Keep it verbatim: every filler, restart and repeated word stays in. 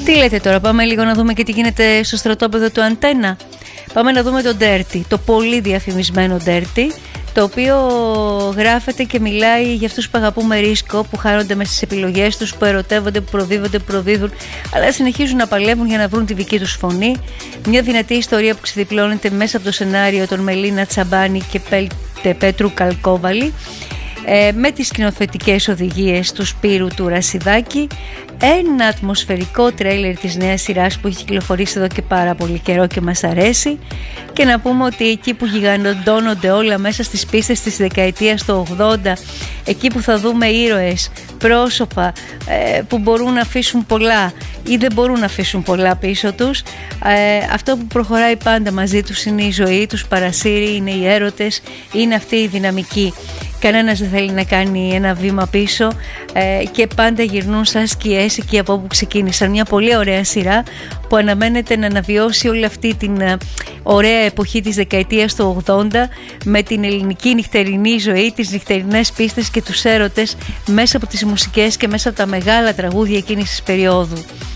Τι λέτε τώρα, πάμε λίγο να δούμε και τι γίνεται στο στρατόπεδο του Αντένα. Πάμε να δούμε το Dirty, το πολύ διαφημισμένο Dirty, το οποίο γράφεται και μιλάει για αυτούς που αγαπούμε ρίσκο, που χάνονται μέσα στις επιλογές τους, που ερωτεύονται, που προδίδονται, που προδίδουν, αλλά συνεχίζουν να παλεύουν για να βρουν τη δική τους φωνή. Μια δυνατή ιστορία που ξεδιπλώνεται μέσα από το σενάριο των Μελίνα Τσαμπάνη και Πέτρου Καλκόβαλη, ε, με τις σκηνοθετικές οδηγίες του Σπύρου του Ρασιδάκη. Ένα ατμοσφαιρικό τρέιλερ της νέας σειράς που έχει κυκλοφορήσει εδώ και πάρα πολύ καιρό και μας αρέσει. Και να πούμε ότι εκεί που γιγαντώνονται όλα μέσα στις πίστες της δεκαετίας του ογδόντα, εκεί που θα δούμε ήρωες, πρόσωπα ε, που μπορούν να αφήσουν πολλά ή δεν μπορούν να αφήσουν πολλά πίσω τους, ε, αυτό που προχωράει πάντα μαζί τους είναι η ζωή τους, παρασύρει, είναι οι έρωτες, είναι αυτή η δυναμική. Κανένας δεν θέλει να κάνει ένα βήμα πίσω ε, και πάντα γυρνούν σαν σκιές εκεί από όπου ξεκίνησαν. Μια πολύ ωραία σειρά που αναμένεται να αναβιώσει όλη αυτή την ε, ωραία εποχή της δεκαετίας του ογδόντα με την ελληνική νυχτερινή ζωή, τις νυχτερινές πίστες και τους έρωτες μέσα από τις μουσικές και μέσα από τα μεγάλα τραγούδια εκείνης της περίοδου.